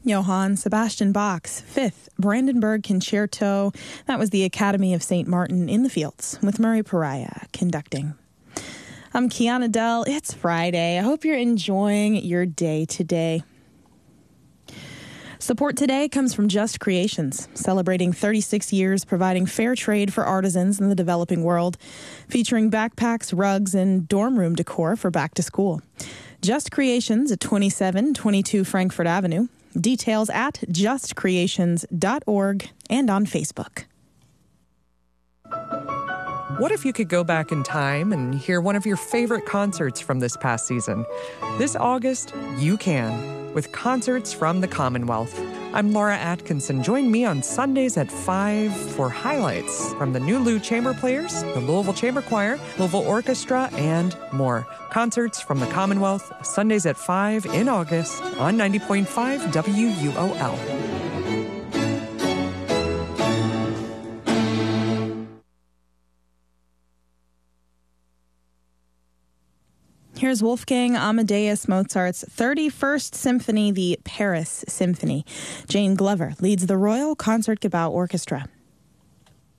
Johann Sebastian Bach's Fifth Brandenburg Concerto. That was the Academy of St. Martin in the Fields with Murray Pariah conducting. I'm Kiana Dell. It's Friday. I hope you're enjoying your day today. Support today comes from Just Creations, celebrating 36 years providing fair trade for artisans in the developing world, featuring backpacks, rugs, and dorm room decor for back to school. Just Creations at 2722 Frankfurt Avenue. Details at justcreations.org and on Facebook. What if you could go back in time and hear one of your favorite concerts from this past season? This August, you can, with Concerts from the Commonwealth. I'm Laura Atkinson. Join me on Sundays at 5 for highlights from the New Lou Chamber Players, the Louisville Chamber Choir, Louisville Orchestra, and more. Concerts from the Commonwealth, Sundays at 5 in August on 90.5 WUOL. Here's Wolfgang Amadeus Mozart's 31st Symphony, the Paris Symphony. Jane Glover leads the Royal Concertgebouw Orchestra.